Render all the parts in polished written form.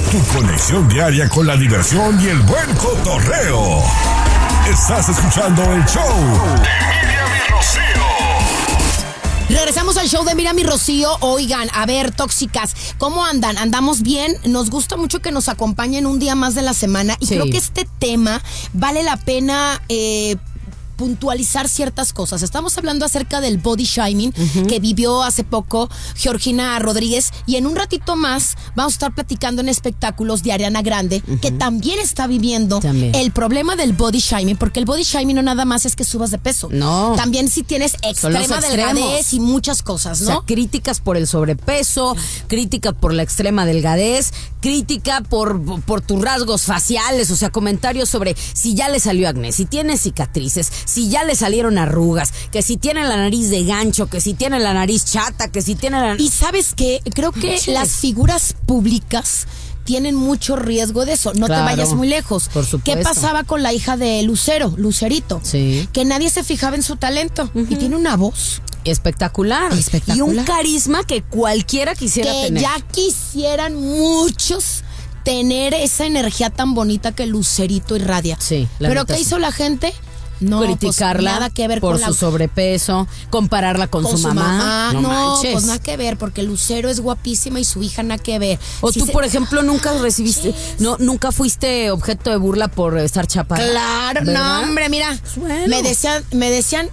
Tu conexión diaria con la diversión y el buen cotorreo. Estás escuchando el show de Miriam y Rocío. Regresamos al show de Miriam y Rocío. Oigan, a ver, tóxicas, ¿cómo andan? ¿Andamos bien? Nos gusta mucho que nos acompañen un día más de la semana y creo que este tema vale la pena puntualizar ciertas cosas. Estamos hablando acerca del body shaming que vivió hace poco Georgina Rodríguez, y en un ratito más vamos a estar platicando en espectáculos de Ariana Grande, que también está viviendo el problema del body shaming, porque el body shaming no nada más es que subas de peso. No. También si tienes extrema delgadez y muchas cosas, ¿no? O sea, críticas por el sobrepeso, crítica por la extrema delgadez, crítica por tus rasgos faciales, o sea, comentarios sobre si ya le salió acné, si tiene cicatrices, si ya le salieron arrugas, que si tiene la nariz de gancho, que si tiene la nariz chata, que si tiene la... Y ¿sabes qué? Creo que las figuras públicas tienen mucho riesgo de eso. No te vayas muy lejos. Por supuesto. ¿Qué pasaba con la hija de Lucerito? Sí. Que nadie se fijaba en su talento. Y tiene una voz espectacular. Y un carisma que cualquiera quisiera tener. Que ya quisieran muchos tener esa energía tan bonita que Lucerito irradia. Sí. Pero ¿qué hizo la gente? No, criticarla pues nada que ver por con su sobrepeso, compararla con su mamá. No, pues nada que ver, porque Lucero es guapísima y su hija nada que ver. O tú, por ejemplo, nunca recibiste, nunca fuiste objeto de burla por estar chaparra. Claro, ¿verdad? No, hombre, mira, me decían,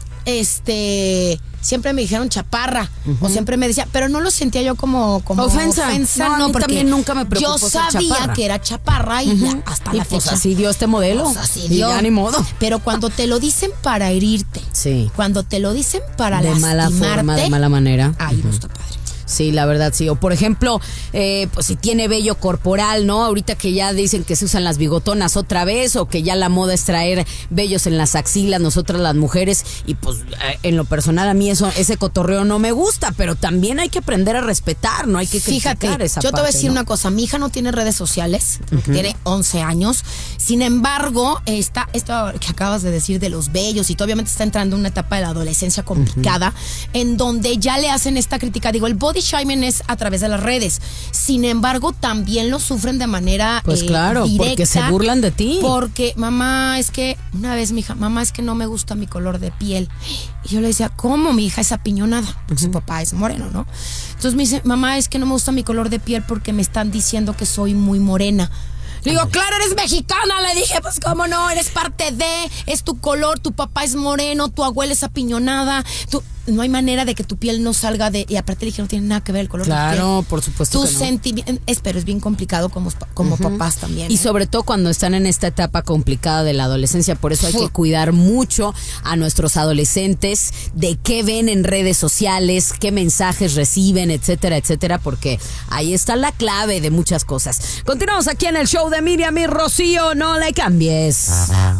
siempre me dijeron chaparra, o siempre me decían, pero no lo sentía yo como ofensa, no, porque también nunca me preocupó yo sabía que era chaparra y hasta la fecha. Pues así dio este modelo. Pues así dio. Ya ni modo. Pero cuando te lo dicen para herirte, cuando te lo dicen para de lastimarte, mala forma, de mala manera. Ahí no está padre. Sí, la verdad, sí. O por ejemplo, pues si tiene vello corporal, ¿no? Ahorita que ya dicen que se usan las bigotonas otra vez, o que ya la moda es traer vellos en las axilas, nosotras las mujeres, y pues en lo personal a mí ese cotorreo no me gusta, pero también hay que aprender a respetar, no hay que criticar esa yo te parte, voy a decir una cosa, mi hija no tiene redes sociales, tiene 11 años, sin embargo, esto que acabas de decir de los vellos, y tú obviamente está entrando en una etapa de la adolescencia complicada, en donde ya le hacen esta crítica, digo, el body shaming es a través de las redes. Sin embargo, también lo sufren de manera pues claro, directa, porque se burlan de ti. Porque, mamá, es que una vez mi hija, mamá, es que no me gusta mi color de piel. Y yo le decía, ¿cómo? Mi hija es apiñonada, porque su papá es moreno, ¿no? Entonces me dice, mamá, es que no me gusta mi color de piel porque me están diciendo que soy muy morena. Le digo, claro, eres mexicana. Le dije, pues cómo no, eres parte de, es tu color, tu papá es moreno, tu abuela es apiñonada, no hay manera de que tu piel no salga de... Y aparte le dije, no tiene nada que ver el color de tu piel. Claro, por supuesto tu que no. sentimiento, pero es bien complicado como papás también. Y sobre todo cuando están en esta etapa complicada de la adolescencia, por eso hay que cuidar mucho a nuestros adolescentes de qué ven en redes sociales, qué mensajes reciben, etcétera, etcétera, porque ahí está la clave de muchas cosas. Continuamos aquí en el show de Miriam y Rocío, no le cambies.